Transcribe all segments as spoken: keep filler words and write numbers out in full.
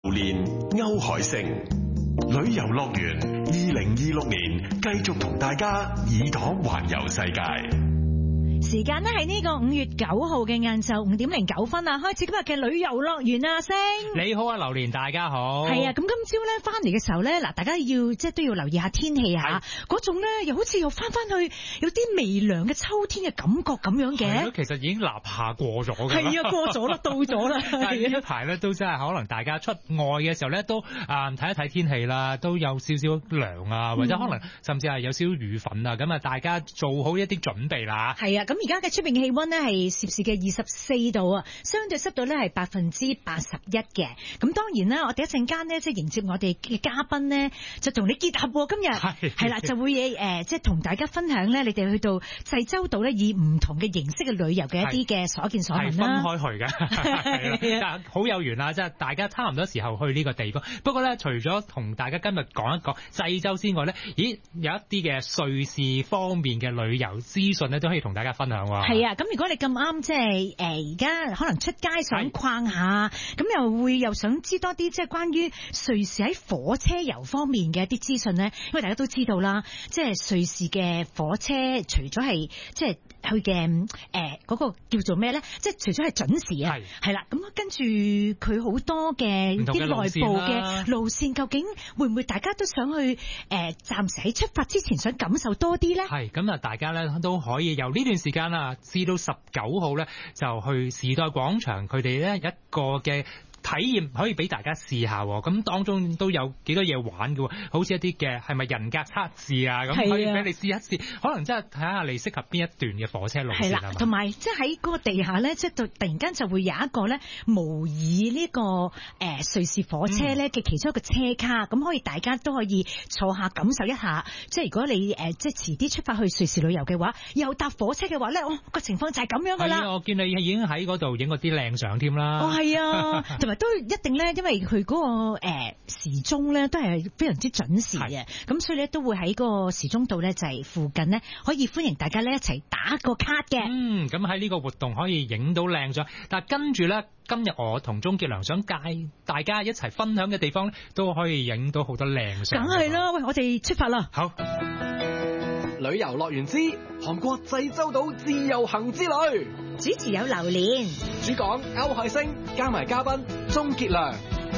年歐海星旅遊樂園二零二六年繼續同大家耳朵環遊世界。 時間呢係呢個五月九號嘅晏晝五點零九分啊，開始今日嘅旅遊樂園啊，星你好啊，榴蓮，大家好。 係啊，咁今朝咧翻嚟嘅時候咧，嗱，大家要即係都要留意下天氣吓，嗰種咧又好似又翻翻去有啲微涼嘅秋天嘅感覺咁樣嘅。 其實已經立夏過咗嘅。 係啊，過咗啦，到咗啦。 但係呢排咧都真係可能大家出外嘅時候咧都啊睇一睇天氣啦，都有少少涼啊，或者可能甚至係有少少雨粉啊，咁啊大家做好一啲準備啦。 係啊，咁而家嘅出邊嘅氣溫呢係攝氏嘅二十四度啊，相對濕度呢係百分之八十一嘅。咁當然啦，我哋一陣間呢，即係迎接我哋嘅嘉賓呢，就同你結合今日係係啦，就會誒即係同大家分享呢，你哋去到濟州島呢，以唔同嘅形式嘅旅遊嘅一啲嘅所見所聞啦。 係分開去嘅，但好有緣啊！即係大家差唔多時候去呢個地方。不過呢，除咗同大家今日講一講濟州之外呢，咦有一啲嘅瑞士方面嘅旅遊資訊呢，都可以同大家分享喎。 係啊，咁如果你咁啱即係誒而家可能出街想逛下，咁又會又想知多啲即係關於瑞士喺火車遊方面嘅一啲資訊咧，因為大家都知道啦，即係瑞士嘅火車除咗係即係佢嘅誒嗰個叫做咩咧，即係除咗係準時啊，係啦，咁跟住佢好多嘅啲內部嘅路線，究竟會唔會大家都想去誒、呃、暫時喺出發之前想感受多啲咧？ 係咁啊，大家咧都可以由呢段時間啊至到十九號咧，就去時代廣場，佢哋咧一個嘅體驗可以俾大家試下，咁當中都有幾多嘢玩嘅，好似一啲嘅係咪人格測試啊，咁可以俾你試一試，可能真係睇下你適合邊一段嘅火車路線係嘛。 同埋即係喺嗰個地下咧，即係突然間就會有一個咧模擬呢個誒瑞士火車咧嘅其中一個車卡，咁、嗯、可以大家都可以坐下感受一下。即係如果你誒即係遲啲出發去瑞士旅遊嘅話，又搭火車嘅話咧，哦個情況就係咁樣噶啦。 我見你已經喺嗰度影過啲靚相添啦。 哦係啊，同埋都一定咧，因為佢嗰、那個誒、呃、時鐘咧都係非常之準時嘅，咁所以咧都會喺嗰個時鐘度咧就係、是、附近咧可以歡迎大家咧一齊打個卡嘅。 嗯，咁喺呢個活動可以影到靚相，但係跟住咧今日我同鍾傑良想介大家一齊分享嘅地方咧，都可以影到好多靚相。 梗係啦，喂，我哋出發啦！ 好， 旅遊樂園之韓國濟州島自由行之旅， 主持有榴蓮， 主講歐海星，加埋嘉賓鍾傑良。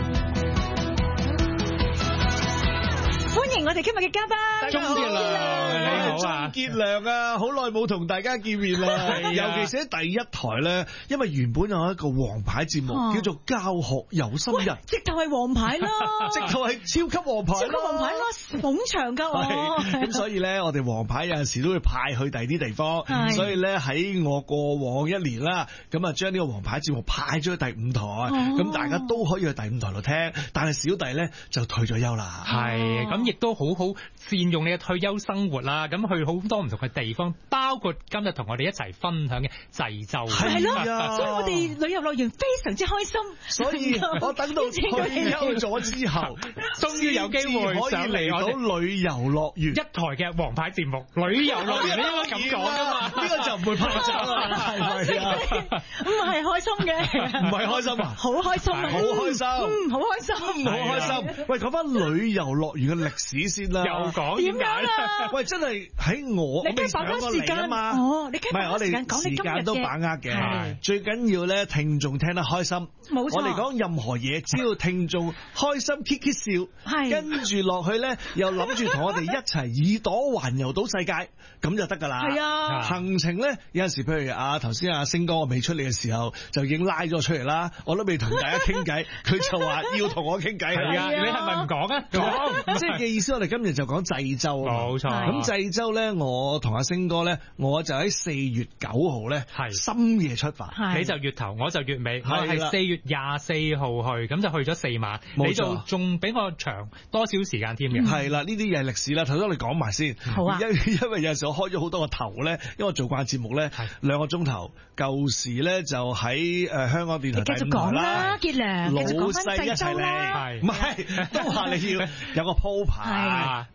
歡迎我哋今日嘅嘉賓鍾傑良，你好啊，鍾傑良啊，好耐冇同大家見面啦，尤其是喺第一台咧，因為原本有一個王牌節目、啊、叫做教學有心人， 直頭係王牌啦， 直頭係超級王牌， 超級王牌啦，捧場噶， 咁所以咧，我哋王牌有陣時都會派去第二啲地方，所以咧喺我過往一年啦，咁啊將呢個王牌節目派咗去第五台，咁、哦、大家都可以去第五台度聽，但係小弟咧就退咗休啦， 係咁。亦都好好善用你嘅退休生活啦，咁去好多唔同嘅地方，包括今日同我哋一齊分享嘅濟州。 係咯，所以我哋旅遊樂園非常之開心。 所以我等到退休咗之後， 終於有機會可以嚟到旅遊樂園一台嘅王牌節目。旅遊樂園你應該咁講噶嘛？ 呢個就唔會拍手啦，係咪啊？ 唔係開心嘅， 唔係開心啊， 好開心啊， 好開心， 嗯，好開心， 好開心。喂，講翻旅遊樂園嘅歷史先啦， 又講點樣啊？ 喂，真係喺我你計把握時間嘛？哦，你計把握時間講你今日嘅， 都把握嘅。最緊要咧，聽眾聽得開心。 冇錯。 我哋講任何嘢，只要聽眾開心，K K 笑， 係跟住落去咧，又諗住同我哋一齊耳朵環遊到世界，咁就得㗎啦。 係啊。 行程咧，有陣時譬如啊，頭先阿星哥我未出嚟嘅時候，就已經拉咗出嚟啦。我都未同大家傾偈，佢就話要同我傾偈。 係啊，你係咪唔講啊？ 講，即係嘅意思。我哋今日就講濟州， 冇錯。 咁濟州咧，我同阿星哥咧，我就喺四月九號咧，係深夜出發。 你就月頭，我就月尾。我係四月廿四號去，咁就去咗四晚。你就仲比我長多少時間添嘅？ 係啦，呢啲嘢係歷史啦。頭先我哋講埋先。 好啊。因因為有陣時我開咗好多個頭咧，因為我做慣節目咧，兩個鐘頭。舊時咧就喺誒香港電台第五台啦。 傑良， 老細一齊嚟，唔係都話你要有個鋪排，等人哋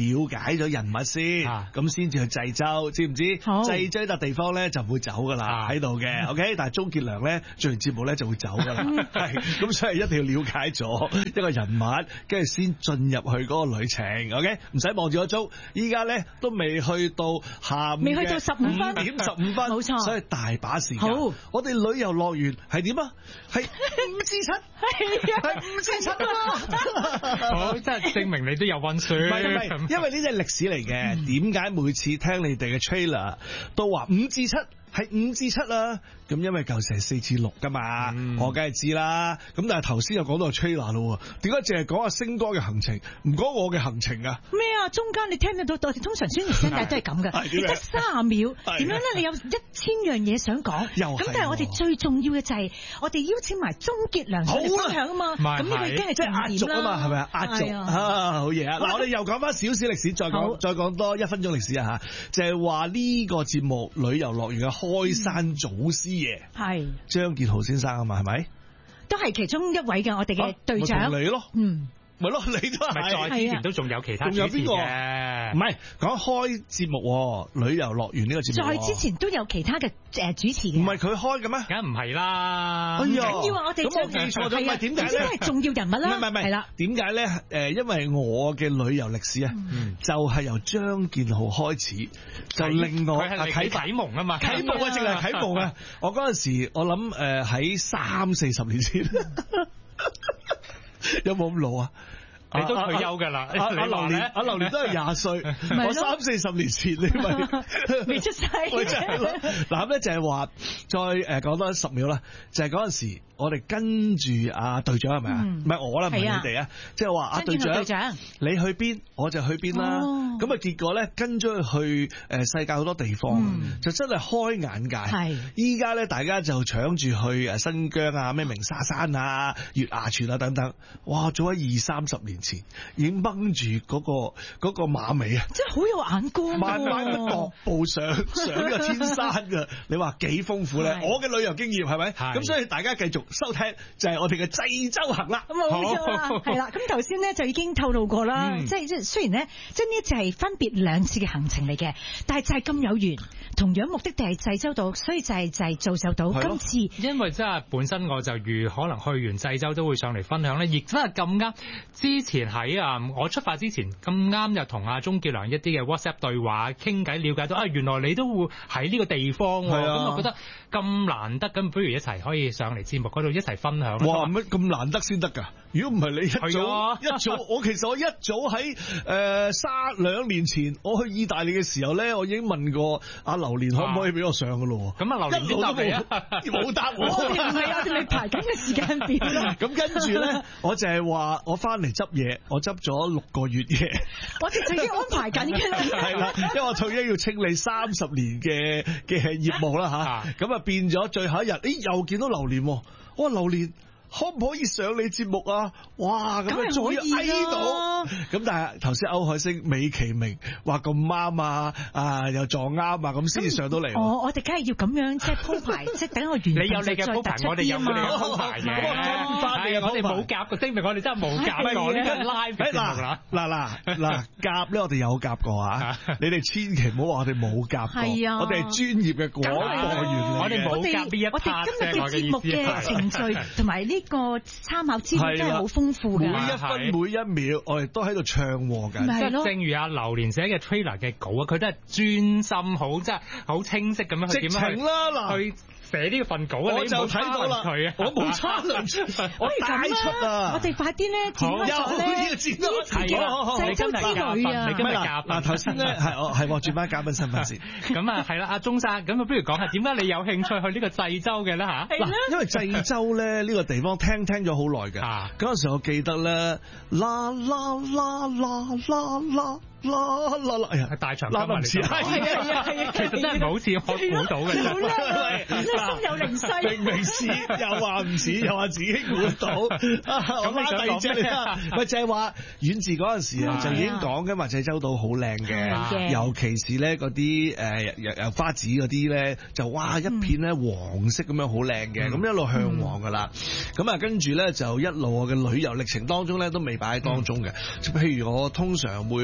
了解咗人物先，咁先至去濟州，知唔知？濟州笪地方咧就唔會走噶啦，喺度嘅。OK， 但係鍾傑良咧做完節目咧就會走噶啦，係咁所以一定要了解咗一個人物，跟住先進入去嗰個旅程。OK， 唔使望住個鐘，依家咧都未去到下午， 未去到十五分， 五點十五分，冇錯，所以大把時間。 好， 我哋旅遊樂園係點啊？係五至七，係啊，係五至七啊！ 好，即係證明你都有溫書。 唔係唔係，因為呢啲係歷史嚟嘅。點解每次聽你哋嘅 trailer 都話五至七？係五至七啦，咁因為舊時係四至六噶嘛，嗯、我梗係知啦。咁但係頭先又講到 trailer 咯，點解淨係講阿星哥嘅行程，唔講我嘅行程啊？咩啊？中間你聽得到，我哋通常宣傳聲帶都係咁噶，你得卅秒，點樣咧？你有一千樣嘢想講，咁但係我哋最重要嘅就係我哋邀請埋鍾傑良上嚟分享啊嘛，咁呢個已經係壓軸啊嘛，係咪啊？壓軸啊，好嘢啊！嗱，我哋又講翻少少歷史，再講再講多一分鐘歷史啊吓，就係話呢個節目旅遊樂園嘅開山祖師爺係張建豪先生啊嘛，係咪？ 都係其中一位嘅我哋嘅隊長。 你咯，嗯。咪咯，你都係。 在之前都仲有其他主持嘅。仲有邊個？唔係講開節目，旅遊樂園呢個節目。 在之前都有其他嘅誒主持嘅。 唔係佢開嘅咩？ 梗唔係啦。 唔緊要啊，我哋咁我記錯咗。唔係點解咧？ 總之係重要人物啦。 唔係唔係。係啦。點解咧？誒，因為我嘅旅遊歷史啊，就係由張建豪開始，就令我啟啟蒙啊嘛。 啟蒙啊，淨係啟蒙啊！我嗰陣時，我諗誒喺三四十年前。有冇咁老啊？ 你都退休噶啦。 阿阿榴蓮，阿榴蓮都係廿歲。我三四十年前你咪未出世。 嗱咁咧就係話，再誒講多十秒啦。就係嗰陣時，我哋跟住阿隊長係咪啊？唔係我啦，唔係你哋啊。即係話阿隊長，你去邊我就去邊啦。咁啊結果咧跟咗去誒世界好多地方，就真係開眼界。係依家咧大家就搶住去誒新疆啊、咩鳴沙山啊、月牙泉啊等等。哇！早喺二三十年前已經掹住嗰個嗰個馬尾啊！ 真係好有眼光， 慢慢踱步上上呢個天山㗎。你話幾豐富咧？我嘅旅遊經驗係咪？咁所以大家繼續收聽就係我哋嘅濟州行啦。 冇錯啦，係啦。咁頭先咧就已經透露過啦，即係即係雖然咧，即係呢就係分別兩次嘅行程嚟嘅，但係就係咁有緣，同樣目的地係濟州島，所以就係就係造就到今次。 因為真係本身我就預可能去完濟州都會上嚟分享咧，亦真係咁啱。之前喺啊我出發之前咁啱又同阿鍾傑良一啲嘅 WhatsApp 對話傾偈，了解到啊原來你都會喺呢個地方，咁我覺得咁難得，咁不如一齊可以上嚟節目嗰度一齊分享。 哇！乜咁難得先得㗎？如果唔係你一早一早，我其實我一早喺誒三兩年前我去意大利嘅時候咧，我已經問過阿榴蓮可唔可以俾我上㗎咯。 咁啊榴蓮點答你啊？ 冇答我。 唔係啊，你排緊嘅時間表啦。 咁跟住咧，我就係話我翻嚟執嘢，我執咗六個月嘢。 我哋已經安排緊嘅啦。 係啦，因為我退休要清理三十年嘅嘅業務啦吓，咁啊變咗最後一日，誒又見到榴蓮，我話榴蓮可唔可以上你節目啊？哇！咁啊，終於嗌到。咁但係頭先歐海星美其名話咁啱啊，啊又撞啱啊，咁先至上到嚟。 我我哋梗係要咁樣即係鋪排，即係等我完。你有你嘅鋪排，我哋有我哋嘅鋪排嘅。我哋冇夾過，證明我哋真係冇夾過呢個 live 節目啦。 嗱嗱嗱夾咧，我哋有夾過啊！你哋千祈唔好話我哋冇夾過。係啊，我哋係專業嘅廣播員嚟嘅。 我哋冇夾呢一 part 我哋今日嘅節目嘅程序同埋呢。呢個參考資料真係好豐富嘅， 每一分每一秒我哋都喺度唱和緊。 即係正如阿榴蓮寫嘅 trailer 嘅稿啊，佢都係專心好，即係好清晰咁樣去點樣去。寫呢份稿啊！ 我就睇到啦，我冇差兩出，我帶出啊！ 我哋快啲咧剪開咗咧， 剪咗係啊！濟州之旅啊！ 你今日嘉賓嗱頭先咧係我係我轉翻嘉賓身份先。 咁啊係啦，阿鍾生，咁啊不如講下點解你有興趣去呢個濟州嘅咧嚇？ 嗱，因為濟州咧呢個地方聽聽咗好耐嘅，嗰陣時我記得咧，啦啦啦啦啦啦。啦啦啦！哎呀， 大長今日嚟， 係啊係啊， 其實真係唔好似我估到嘅。 好叻，心有靈犀。 明明似又話唔似，又話自己估到。咁你想講咩啊？咪就係話遠自嗰陣時啊，就已經講緊話濟州島好靚嘅，尤其是咧嗰啲誒油花籽嗰啲咧，就哇一片咧黃色咁樣好靚嘅，咁一路向黃噶啦。咁啊跟住咧就一路我嘅旅遊歷程當中咧都未擺喺當中嘅。譬如我通常會去。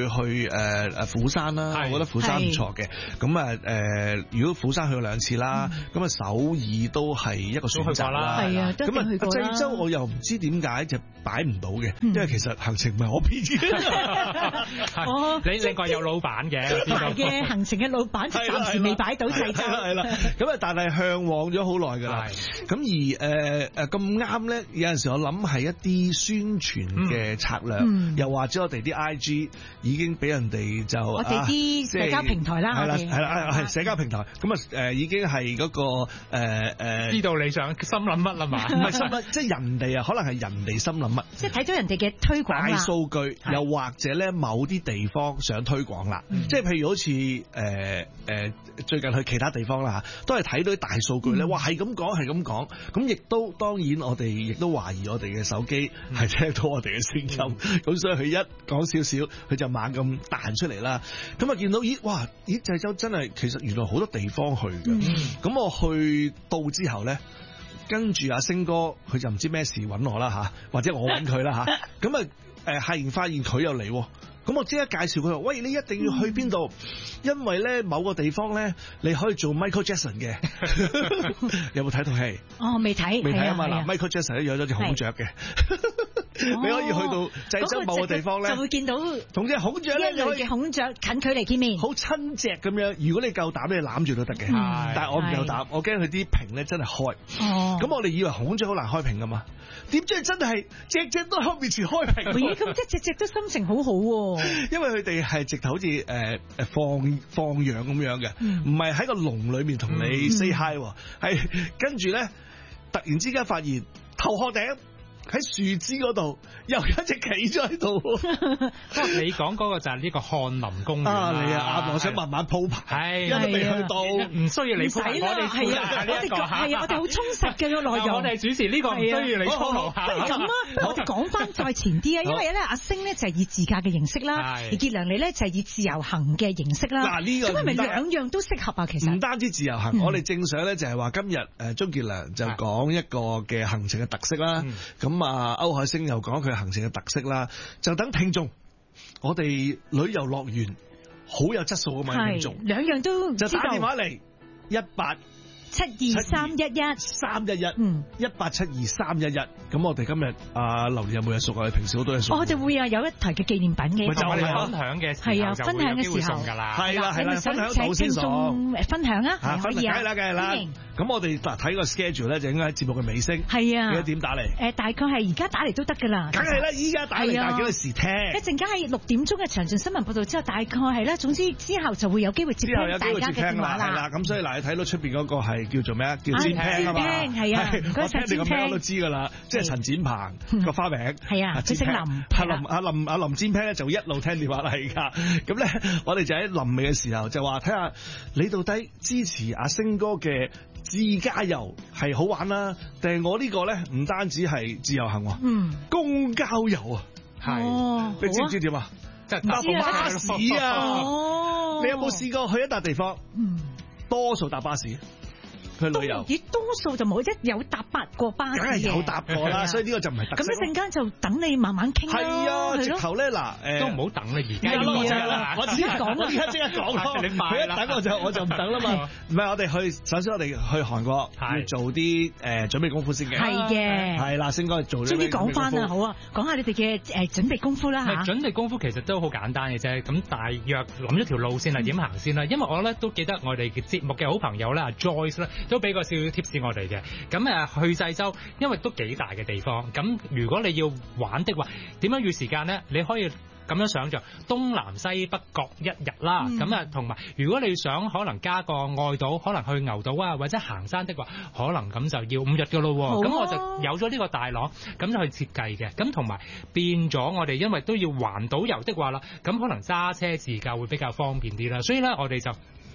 誒誒釜山啦，我覺得釜山唔錯嘅。咁啊誒，如果釜山去過兩次啦，咁啊首爾都係一個選擇啦。 係啊，都去過啦。 濟州我又唔知點解就擺唔到嘅，因為其實行程唔係我編嘅。 哦， 你另外有老闆嘅， 排嘅行程嘅老闆暫時未擺到濟州。 係啦，咁啊，但係向往咗好耐㗎啦。咁而誒誒咁啱咧，有陣時我諗係一啲宣傳嘅策略，又或者我哋啲 I G 已經俾人哋就我哋啲社交平台啦， 係啦係啦係社交平台，咁啊誒已經係嗰個誒誒知道你想心諗乜啦嘛？ 唔係心諗，即係人哋啊，可能係人哋心諗乜， 即係睇到人哋嘅推廣大數據，又或者咧某啲地方想推廣啦，即係譬如好似誒誒最近去其他地方啦嚇，都係睇到啲大數據咧，哇係咁講係咁講，咁亦都當然我哋亦都懷疑我哋嘅手機係聽到我哋嘅聲音，咁所以佢一講少少，佢就猛咁彈出嚟啦。咁啊見到咦哇咦濟州真係其實原來好多地方去嘅，咁我去到之後咧。跟住阿星哥，佢就唔知咩事揾我啦嚇，或者我揾佢啦嚇。咁啊誒，係然發現佢又嚟，咁我即刻介紹佢話：喂，你一定要去邊度？因為咧某個地方咧，你可以做 Michael Jackson 嘅。有冇睇套戲？ 哦，未睇， 未睇啊嘛。嗱 ，Michael Jackson 咧養咗隻孔雀嘅，你可以去到濟州某個地方咧， 就會見到同隻孔雀咧， 一類嘅孔雀近距離見面， 好親隻咁樣。如果你夠膽，你攬住都得嘅。但係我唔夠膽，我驚佢啲屏咧真係開。哦。咁我哋以為孔雀好難開屏噶嘛？點知真係隻隻都喺我面前開屏。 咦？咁即係隻隻都心情好好喎。 因為佢哋係直頭好似誒誒放放養咁樣嘅，唔係喺個籠裏面同你 say hi，係跟住咧突然之間發現頭殼頂喺樹枝嗰度又有一隻企咗喺度。 你講嗰個就係呢個翰林公園啊！你啊，我想慢慢鋪排，因為未去到， 唔需要你鋪排。我哋係啊，呢一個係啊， 我哋好充實嘅個內容。 我哋主持呢個唔需要你鋪排。 不如咁啊，我哋講翻再前啲啊，因為咧阿星咧就係以自駕嘅形式啦，而傑良你咧就係以自由行嘅形式啦。 嗱呢個咁係咪兩樣都適合啊？其實唔單止自由行，我哋正想咧就係話今日誒鍾傑良就講一個嘅行程嘅特色啦。咁咁啊，歐海星又講佢行程嘅特色啦，就等聽眾，我哋旅遊樂園好有質素啊嘛，聽眾兩樣都就打電話嚟一八七二三一一三一一，嗯，一八七二三一一。咁我哋今日啊，榴蓮有冇嘢熟啊？你平時好多嘢熟。 我哋會啊，有一台嘅紀念品嘅。 就係分享嘅， 係啊，分享嘅時候㗎啦。 係啦係啦，分享到先送。 分享啊，可以啊。 梗係啦，梗係啦。咁我哋嗱睇個 schedule 咧，就應該喺節目嘅尾聲。 係啊。 幾多點打嚟？ 誒，大概係而家打嚟都得㗎啦。 梗係啦，依家打嚟，但係幾多時聽？ 一陣間係六點鐘嘅詳盡新聞報導之後，大概係啦。總之之後就會有機會接聽大家嘅電話啦。 係啦，咁所以嗱，你睇到出邊嗰個係叫做咩啊？叫展平啊嘛。 係啊， 我聽你個名都知㗎啦，即係陳展鵬個花名。 係啊，佢姓林。 阿林阿林阿林展平咧就一路聽電話啦，而家咁咧，我哋就喺臨尾嘅時候就話睇下你到底支持阿星哥嘅自駕遊係好玩啦，定係我呢個咧唔單止係自由行，嗯，公交遊啊，係，你知唔知點啊？即係搭巴士啊！哦，你有冇試過去一笪地方？嗯，多數搭巴士。去旅遊， 咦？多數就冇一有搭八個巴士嘅， 梗係有搭過啦，所以呢個就唔係特色。 咁一陣間就等你慢慢傾啦。 係啊，直頭咧嗱，誒都唔好等啦，而家講啦， 我即刻講啦，而家即刻講咯。你快啦，等我就我就唔等啦嘛。唔係，我哋去首先我哋去韓國要做啲誒準備功夫先嘅。係嘅，係啦，先該做。 終於講翻啦，好啊，講下你哋嘅誒準備功夫啦嚇。 準備功夫其實都好簡單嘅啫，咁大約諗一條路線係點行先啦。因為我咧都記得我哋嘅節目嘅好朋友咧 Joyce 咧都俾過少少 tips 我哋嘅，咁誒去濟州，因為都幾大嘅地方，咁如果你要玩的話，點樣預時間咧？你可以咁樣想像東南西北各一日啦，咁啊同埋如果你想可能加個外島，可能去牛島啊或者行山的話，可能咁就要五日㗎咯喎，咁、啊、我就有咗呢個大綱，咁就去設計嘅，咁同埋變咗我哋因為都要環島遊的話啦，咁可能揸車自駕會比較方便啲啦，所以咧我哋就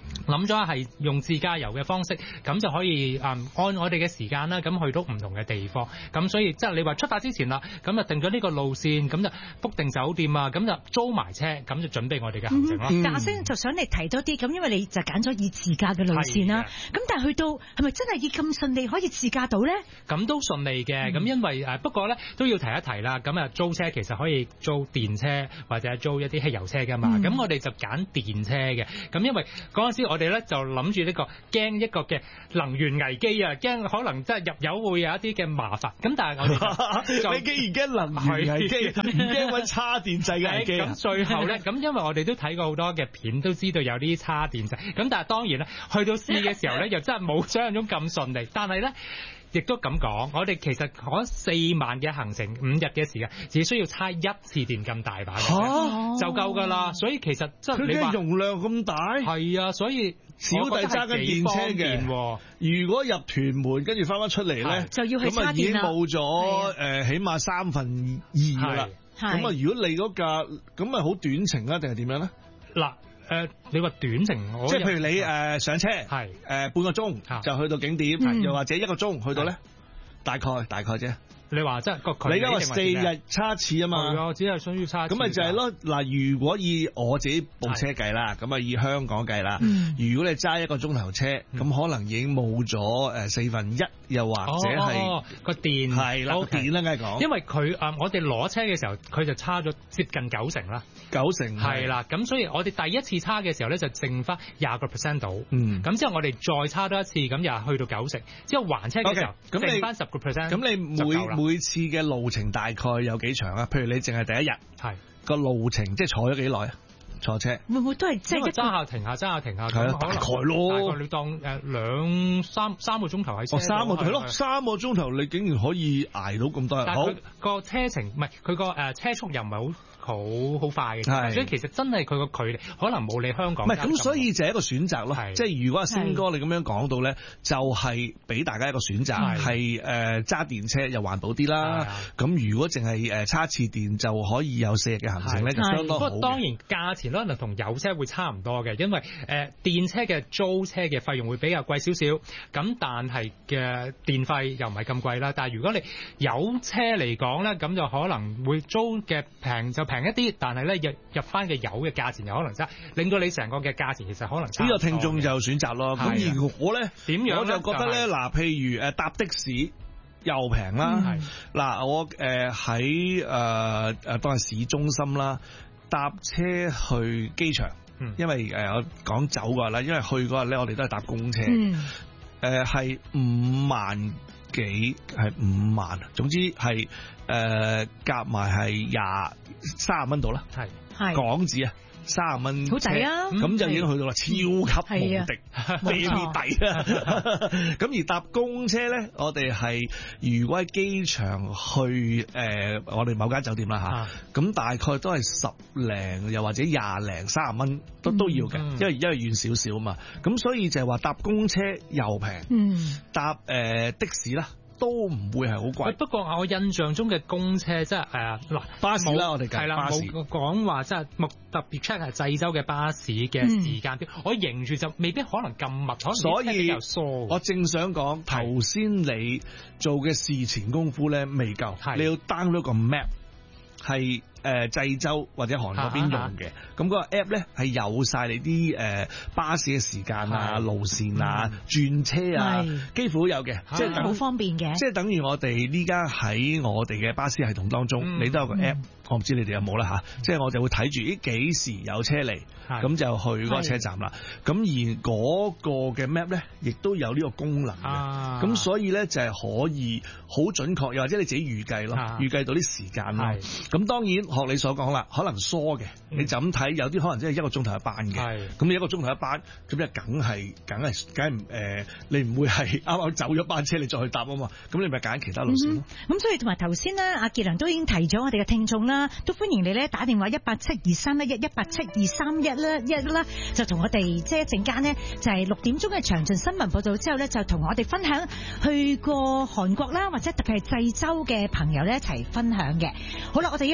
諗咗係用自駕遊嘅方式，咁就可以誒、嗯、按我哋嘅時間啦，咁去到唔同嘅地方。咁所以即係你話出發之前啦，咁就定咗呢個路線，咁就 book 定酒店啊，咁就租埋車，咁就準備我哋嘅行程咯。 嗯、但阿星就想你提多啲，咁因為你就揀咗以自駕嘅路線啦。咁但係去到係咪真係以咁順利可以自駕到咧？ 咁都順利嘅，咁、嗯、因為誒不過咧都要提一提啦。咁啊租車其實可以租電車或者租一啲汽油車㗎嘛。咁、嗯、我哋就揀電車嘅。咁因為嗰陣時我哋咧就諗住呢個驚一個嘅能源危機啊，驚可能即係入油會有一啲嘅麻煩。咁但係我哋你既然驚能源危機，唔驚揾叉電掣嘅危機。 咁最後咧，咁因為我哋都睇過好多嘅片，都知道有啲叉電掣。咁但係當然咧，去到試嘅時候咧，又真係冇想象中咁順利。但係咧，亦都咁講，我哋其實嗰四萬嘅行程，五日嘅時間，只需要叉一次電咁大把嘅、啊、就夠㗎啦。所以其實即係你話容量咁大， 係啊，所以小弟揸緊電車嘅，如果入屯門跟住翻返出嚟咧， 就要去叉電啦。 咁啊已經冇咗誒，起碼三分二㗎啦。咁啊，如果你嗰架咁咪好短程啊，定係點樣咧？嗱。 誒、呃，你話短程，我即係譬如你誒、呃、上車，係誒、呃、半個鐘就去到景點，嗯、又或者一個鐘去到咧，大概大概啫。 你話即係個距離， 你而家話四日叉次啊嘛， 係啊，只係需要叉次。 咁咪就係咯。嗱，如果以我自己部車計啦，咁啊以香港計啦、嗯，如果你揸一個鐘頭車，咁、嗯、可能已經冇咗誒四分一，又或者係個、哦、電係啦，個電啦，梗係講。 因為佢誒，我哋攞車嘅時候，佢就差咗接近九成啦， 九成係啦。咁所以我哋第一次叉嘅時候咧，就剩翻廿個 percent 到。嗯。咁之後我哋再叉多一次，咁又去到九成。之後還車嘅時候，咁、okay, 剩翻十個 percent。 咁你每每次嘅路程大概有幾長啊？譬如你淨係第一日，係個路程，即係坐咗幾耐啊？坐車會唔會都係即係揸下停下揸下停下？ 係啊，大概咯。 大概你當誒兩三三個鐘頭喺車。 哦，三個係咯，三個鐘頭你竟然可以捱到咁多日。 好，個車程唔係佢個誒車速又唔係好。好好快嘅，所以其實真係佢個距離可能冇你香港。 唔係咁，所以就係一個選擇咯。即係如果阿星哥你咁樣講到咧，就係、是、俾大家一個選擇，係誒揸電車又環保啲啦。咁如果淨係誒叉次電就可以有四日嘅行程咧，就相當好。不過當然價錢可能同油車會差唔多嘅，因為誒、呃、電車嘅租車嘅費用會比較貴少少。咁但係嘅電費又唔係咁貴啦。但係如果你油車嚟講咧，咁就可能會租嘅平就平一啲，但係咧入入翻嘅油嘅價錢又可能差，令到你成個嘅價錢其實可能差。呢、這個聽眾就選擇咯。咁而我咧點樣？我就覺得咧，嗱、就是，譬如誒搭的士又平啦。嗱、嗯，我誒喺誒誒當係市中心啦，搭車去機場、嗯，因為誒、呃、我講走嗰日啦，因為去嗰日咧我哋都係搭公車，誒係五萬幾，係五萬，總之係。誒夾埋係廿三十蚊度啦，係係港紙啊，三十蚊，好抵啊！咁就已經去到啦，超級無敵，非常抵啊！咁而搭公車咧，我哋係如果喺機場去誒、呃、我哋某間酒店啦嚇，咁、啊、大概都係十零又或者廿零三十蚊都都要嘅、嗯，因為因為遠少少啊嘛，咁所以就係話搭公車又平，嗯，搭誒、呃、的士啦。都唔會係好貴。不過我印象中嘅公車即係誒嗱巴士啦，我哋係啦冇講話即係目特別 check 係濟州嘅巴士嘅時間表，嗯、我認住就未必可能咁密，可能所以比較疏。我正想講頭先你做嘅事前功夫咧未夠，你要 download 個 map 係。誒濟州或者韓國邊用嘅，咁嗰個 app 咧係有晒你啲誒巴士嘅時間啊、路線啊、轉車啊，幾乎都有嘅，即係好方便嘅。即係等於我哋呢家喺我哋嘅巴士系統當中，嗯、你都有個 app，、嗯、我唔知你哋有冇啦吓，即係我就會睇住咦幾時有車嚟，咁就去嗰個車站啦。咁而嗰個嘅 map 咧，亦都有呢個功能嘅。咁、啊、所以咧就係可以好準確，又或者你自己預計咯，預計到啲時間咯。咁當然。學你所講啦，可能疏嘅、嗯，你就咁睇，有啲可能真係一個鐘頭一班嘅，咁你一個鐘頭一班，咁就梗係梗係梗係誒，你唔會係啱啱走咗班車你再去搭啊嘛，咁你咪揀其他路線咯。咁、嗯、所以同埋頭先咧，阿傑良都已經提咗我哋嘅聽眾啦，都歡迎你咧打電話一八七二三一一一八七二三一啦一啦，就同我哋即係一陣間呢，就係六點鐘嘅詳盡新聞報道之後咧，就同我哋分享去過韓國啦，或者特別係濟州嘅朋友咧一齊分享嘅。好啦，我哋休息一陣間。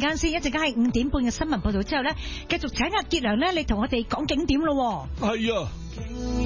間先，一陣間係五點半嘅新聞報道之後咧，繼續請阿傑良咧，你同我哋講景點咯。 係啊。